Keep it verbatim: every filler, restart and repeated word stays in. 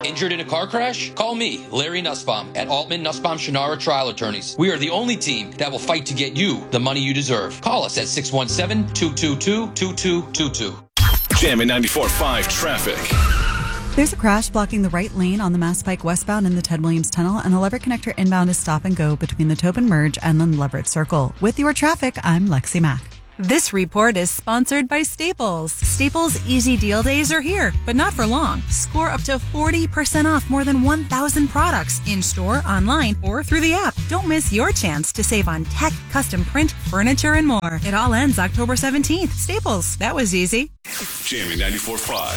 Injured in a car crash? Call me, Larry Nussbaum, at Altman Nussbaum Shannara Trial Attorneys. We are the only team that will fight to get you the money you deserve. Call us at six one seven, two two two, two two two two. Jammin' ninety-four point five traffic. There's a crash blocking the right lane on the Mass Pike westbound in the Ted Williams Tunnel, and the Leverett Connector inbound is stop and go between the Tobin Merge and the Leverett Circle. With your traffic, I'm Lexi Mack. This report is sponsored by Staples. Staples Easy Deal Days are here, but not for long. Score up to forty percent off more than one thousand products in-store, online, or through the app. Don't miss your chance to save on tech, custom print, furniture, and more. It all ends October seventeenth. Staples, that was easy. Jammin' ninety-four point five.